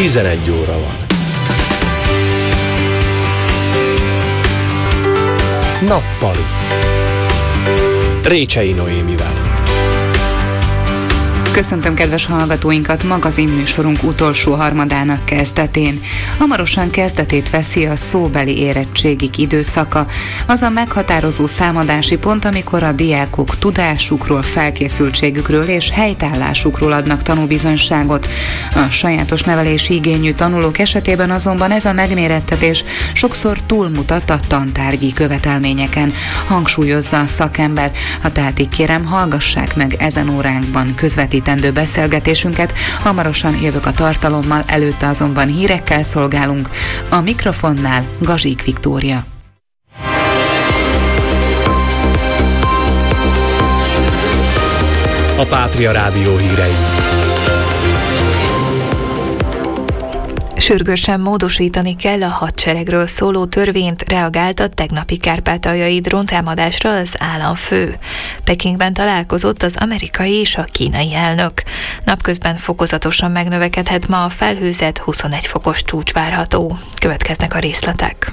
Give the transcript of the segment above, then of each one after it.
11 óra van. Nappali Récsei Noémivel. Köszöntöm kedves hallgatóinkat magazinműsorunk utolsó harmadának kezdetén. Hamarosan kezdetét veszi a szóbeli érettségik időszaka, az a meghatározó számadási pont, amikor a diákok tudásukról, felkészültségükről és helytállásukról adnak tanúbizonyságot. A sajátos nevelési igényű tanulók esetében azonban ez a megmérettetés sokszor túlmutat a tantárgyi követelményeken, hangsúlyozza a szakember. Tehát így kérem, hallgassák meg ezen óránkban közvetítendő beszélgetésünket. Hamarosan jövök a tartalommal, előtte azonban hírekkel szolgálunk. A mikrofonnál Gazsik Viktória. A Pátria Rádió hírei. Sürgősen módosítani kell a hadseregről szóló törvényt, reagált a tegnapi kárpátaljai dróntámadásra az államfő. Pekingben találkozott az amerikai és a kínai elnök. Napközben fokozatosan megnövekedhet ma a felhőzet, 21 fokos csúcs várható. Következnek a részletek.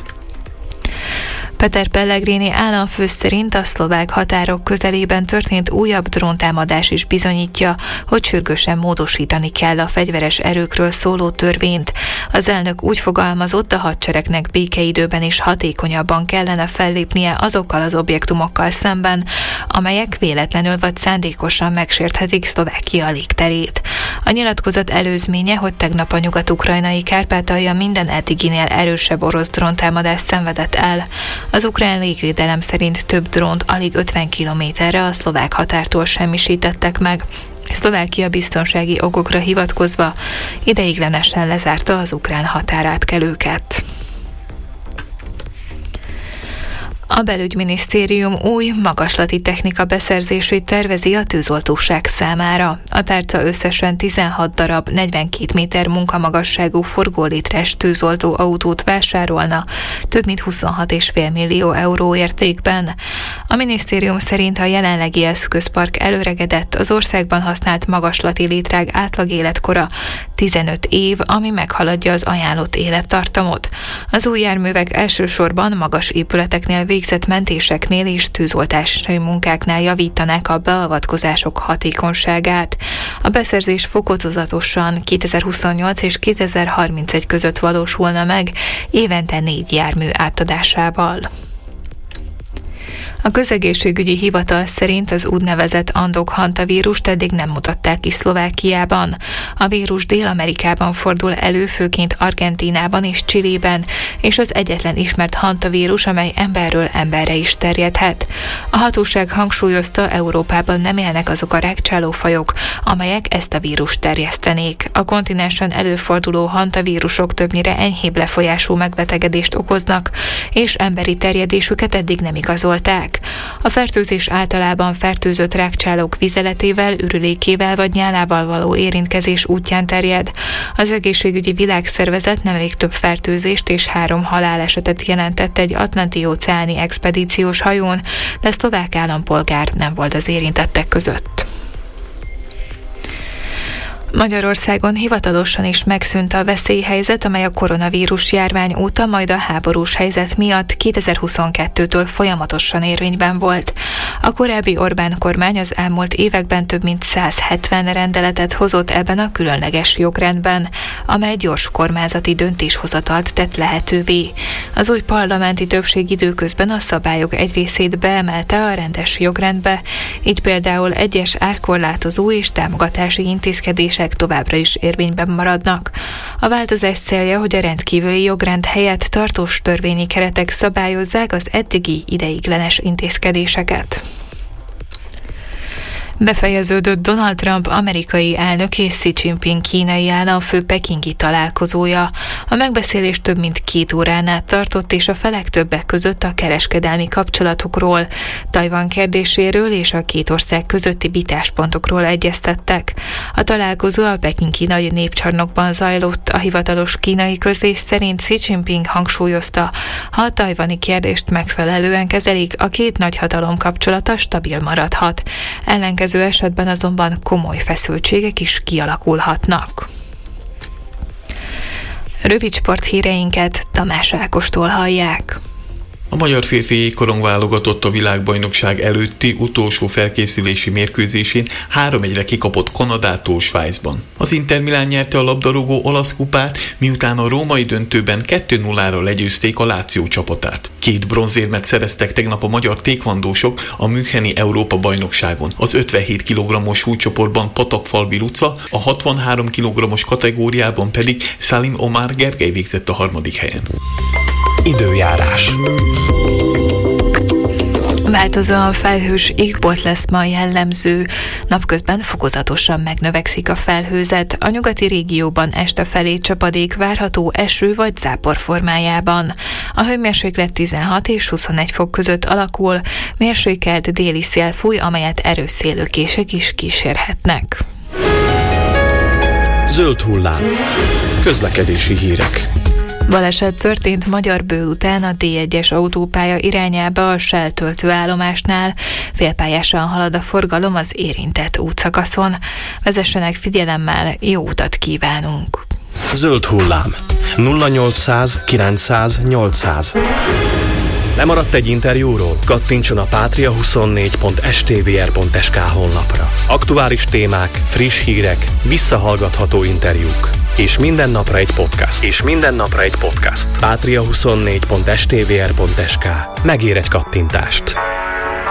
Peter Pellegrini államfő szerint a szlovák határok közelében történt újabb dróntámadás is bizonyítja, hogy sürgősen módosítani kell a fegyveres erőkről szóló törvényt. Az elnök úgy fogalmazott, a hadseregnek békeidőben is hatékonyabban kellene fellépnie azokkal az objektumokkal szemben, amelyek véletlenül vagy szándékosan megsérthetik Szlovákia légterét. A nyilatkozat előzménye, hogy tegnap a nyugat-ukrajnai Kárpátalja minden eddiginél erősebb orosz dróntámadást szenvedett el. Az ukrán légvédelem szerint több drónt alig 50 kilométerre a szlovák határtól semmisítettek meg. Szlovákia biztonsági okokra hivatkozva ideiglenesen lezárta az ukrán határátkelőket. A belügyminisztérium új magaslati technika beszerzését tervezi a tűzoltóság számára. A tárca összesen 16 darab 42 méter munkamagasságú forgólétres tűzoltó autót vásárolna, több mint 26,5 millió euró értékben. A minisztérium szerint a jelenlegi eszközpark előregedett, az országban használt magaslati létrág átlag életkora 15 év, ami meghaladja az ajánlott élettartamot. Az új járművek elsősorban magas épületeknél végzett mentéseknél és tűzoltási munkáknál javítanák a beavatkozások hatékonyságát. A beszerzés fokozatosan 2028 és 2031 között valósulna meg, évente 4 jármű átadásával. A közegészségügyi hivatal szerint az úgynevezett Andok-hantavírust eddig nem mutatták ki Szlovákiában. A vírus Dél-Amerikában fordul elő, főként Argentínában és Chilében, és az egyetlen ismert hantavírus, amely emberről emberre is terjedhet. A hatóság hangsúlyozta, Európában nem élnek azok a rágcsálófajok, amelyek ezt a vírust terjesztenék. A kontinensen előforduló hantavírusok többnyire enyhébb lefolyású megbetegedést okoznak, és emberi terjedésüket eddig nem igazolták. A fertőzés általában fertőzött rágcsálók vizeletével, ürülékével vagy nyálával való érintkezés útján terjed. Az Egészségügyi Világszervezet nemrég több fertőzést és 3 halálesetet jelentett egy atlanti-óceáni expedíciós hajón, de szlovák állampolgár nem volt az érintettek között. Magyarországon hivatalosan is megszűnt a veszélyhelyzet, amely a koronavírus járvány óta, majd a háborús helyzet miatt 2022-től folyamatosan érvényben volt. A korábbi Orbán kormány az elmúlt években több mint 170 rendeletet hozott ebben a különleges jogrendben, amely gyors kormányzati döntéshozatalt tett lehetővé. Az új parlamenti többség időközben a szabályok egy részét beemelte a rendes jogrendbe, így például egyes árkorlátozó és támogatási intézkedések továbbra is érvényben maradnak. A változás célja, hogy a rendkívüli jogrend helyett tartós törvényi keretek szabályozzák az eddigi ideiglenes intézkedéseket. Befejeződött Donald Trump amerikai elnök és Xi Jinping kínai államfő pekingi találkozója. A megbeszélés több mint 2 órán át tartott, és a felek többek között a kereskedelmi kapcsolatokról, Tajvan kérdéséről és a két ország közötti vitáspontokról egyeztettek. A találkozó a pekingi nagy népcsarnokban zajlott. A hivatalos kínai közlés szerint Xi Jinping hangsúlyozta, ha a tajvani kérdést megfelelően kezelik, a két nagyhatalom kapcsolata stabil maradhat. Ellenkező esetben azonban komoly feszültségek is kialakulhatnak. Rövid sporthíreinket Tamás Ákostól hallják. A magyar férfi jégkorong válogatott a világbajnokság előtti utolsó felkészülési mérkőzésén 3-1-re kikapott Kanadától Svájcban. Az Inter Milán nyerte a labdarúgó olasz kupát, miután a római döntőben 2-0-ra legyőzték a Láció csapatát. 2 bronzérmet szereztek tegnap a magyar tékvandósok a müncheni Európa-bajnokságon. Az 57 kg-os súlycsoportban Patakfalvi Luca, a 63 kg-os kategóriában pedig Salim Omar Gergely végzett a 3. helyen. Időjárás. Változóan felhős égbolt lesz ma jellemző. Napközben fokozatosan megnövekszik a felhőzet. A nyugati régióban este felé csapadék várható eső vagy zápor formájában. A hőmérséklet 16 és 21 fok között alakul, mérsékelt déli szél fúj, amelyet erős szélőkések is kísérhetnek. Zöld hullám. Közlekedési hírek. Baleset történt Magyarbő után a D1-es autópálya irányába a Shell töltőállomásnál. Félpályásan halad a forgalom az érintett útszakaszon. Vezessenek figyelemmel, jó utat kívánunk! Zöld hullám. 0800 900 800. Lemaradt egy interjúról? Kattintson a patria24.stvr.sk honlapra. Aktuális témák, friss hírek, visszahallgatható interjúk. És minden napra egy podcast. Patria24.stvr.sk. Megér egy kattintást.